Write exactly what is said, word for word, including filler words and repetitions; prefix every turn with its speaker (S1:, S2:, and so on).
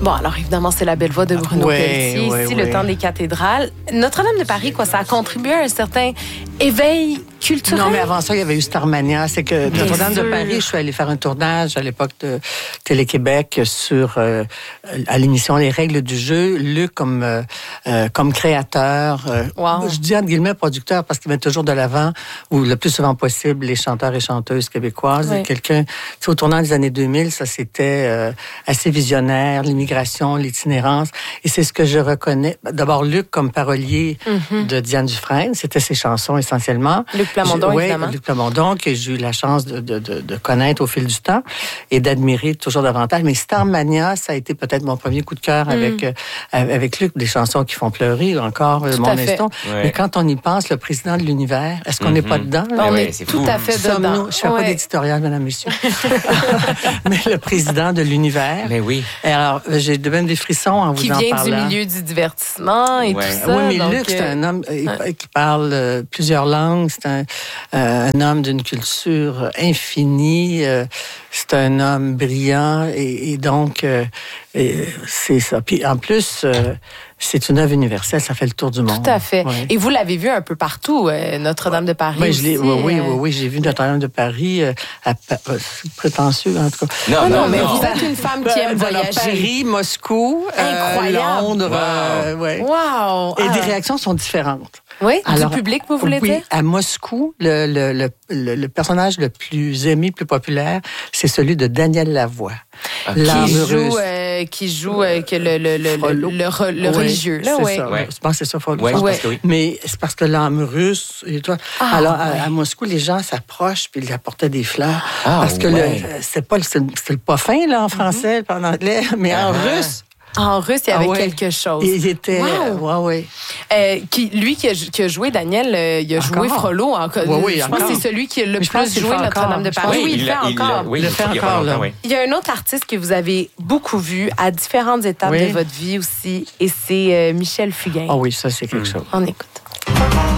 S1: Bon, alors évidemment, c'est la belle voix de Bruno
S2: Oui,
S1: Pelletier,
S2: oui,
S1: ici,
S2: oui.
S1: le temps des cathédrales. Notre-Dame de Paris, quoi, ça a contribué à un certain éveil culturel.
S2: Non, mais avant ça, il y avait eu Starmania. C'est que
S1: Bien
S2: Notre-Dame
S1: sûr.
S2: de Paris, je suis allée faire un tournage à l'époque de Télé-Québec sur euh, à l'émission Les règles du jeu. Luc comme euh, euh, comme créateur. Euh,
S1: Wow.
S2: Je dis entre guillemets producteur parce qu'il met toujours de l'avant, ou le plus souvent possible, les chanteurs et chanteuses québécoises.
S1: Oui.
S2: Et quelqu'un, tu sais, au tournant des années deux mille, ça c'était euh, assez visionnaire, l'immigration, l'itinérance. Et c'est ce que je reconnais. D'abord, Luc comme parolier
S1: Mm-hmm.
S2: de Diane Dufresne. C'était ses chansons essentiellement.
S1: Luc Plamondon,
S2: Je- ouais,
S1: évidemment.
S2: Luc Plamondon, que j'ai eu la chance de, de, de, de connaître au fil du temps et d'admirer toujours davantage. Mais Starmania, ça a été peut-être mon premier coup de cœur avec, euh, avec Luc, des chansons qui font pleurer encore, euh,
S1: Tout
S2: Mon
S1: à fait.
S2: Eston.
S3: Ouais.
S2: Mais quand on y pense, le président de l'univers, est-ce qu'on n'est pas dedans? là?
S1: On
S3: ouais,
S1: est
S3: c'est
S1: tout
S3: fou.
S1: à fait dedans.
S2: Sommes-nous- Je fais pas
S1: Ouais.
S2: d'éditorial, madame, monsieur. Mais le président de l'univers.
S3: Mais oui.
S2: Et alors, j'ai de même des frissons en vous
S1: Qui
S2: en
S1: vient
S2: parlant.
S1: du milieu du divertissement et
S3: Ouais.
S1: tout ça.
S2: Oui, mais
S1: donc,
S2: Luc, c'est
S1: euh,
S2: un homme euh, qui parle euh, plusieurs langues. C'est un, euh, un homme d'une culture infinie. euh, c'est un homme brillant. Et, et donc, euh, et c'est ça. Puis en plus, euh, c'est une œuvre universelle. Ça fait le tour du monde.
S1: Tout à fait.
S2: Ouais.
S1: Et vous l'avez vu un peu partout, euh, Notre-Dame de Paris.
S2: Oui, je l'ai-
S1: aussi,
S2: oui, oui,
S1: euh.
S2: oui, oui, j'ai vu Notre-Dame de Paris. Euh, à, Pa- euh, c'est prétentieux, en tout cas.
S3: Non,
S1: Ah non,
S3: non,
S1: mais
S3: non.
S1: vous êtes une femme qui aime
S2: Voilà,
S1: voyager.
S2: Paris, Moscou, euh,
S1: Incroyable.
S2: Londres.
S3: Wow.
S2: euh, ouais.
S1: Wow!
S2: Et
S1: Ah.
S2: des réactions sont différentes.
S1: Oui,
S2: Alors,
S1: du public, vous voulez
S2: oui,
S1: dire?
S2: à Moscou, le, le, le, le, le personnage le plus aimé, le plus populaire, c'est celui de Daniel Lavoie.
S3: Ok.
S2: L'âme
S1: Qui
S2: russe.
S1: joue, euh, qui joue euh, que le, le, le, le,
S2: Frollo.
S1: le, re- le
S2: Oui,
S1: religieux. Là,
S2: c'est
S1: ouais.
S2: ça.
S3: Ouais.
S2: Je pense que c'est ça, Frollo.
S3: Ouais, je
S2: Je pense.
S3: pense que oui.
S2: Mais c'est parce que l'âme russe, et toi,
S1: Ah,
S2: alors
S1: ouais.
S2: à, à Moscou, les gens s'approchent puis ils apportaient des fleurs.
S3: Ah,
S2: parce que
S3: ouais.
S2: le, c'est pas, le- c'est, c'est pas fin là en français, pas en anglais, mais en
S3: Ah.
S2: russe.
S1: En russe, il y
S2: Ah
S1: avait
S2: ouais.
S1: quelque chose.
S2: Et il était,
S1: Wow.
S2: ouais, ouais.
S1: Euh, qui, lui qui a, qui a joué, Daniel, euh, il a joué
S2: Encore?
S1: Frollo. Encore.
S2: Oui, oui,
S1: je pense
S2: encore.
S1: que c'est celui qui a le
S2: Mais je pense
S1: plus
S2: qu'il
S1: joué
S2: le fait
S1: Notre-Dame de
S2: encore.
S1: Paris.
S2: Oui,
S1: Oui, il le fait
S3: l'a-
S1: encore.
S3: l'a- oui,
S2: Il le
S3: il
S2: fait
S3: y a pas
S2: encore,
S3: longtemps,
S2: là.
S3: oui.
S1: Il y a un autre artiste que vous avez beaucoup vu à différentes étapes
S2: Oui.
S1: de votre vie aussi, et c'est euh, Michel Fugain.
S2: Ah oui, ça c'est quelque chose.
S1: On écoute.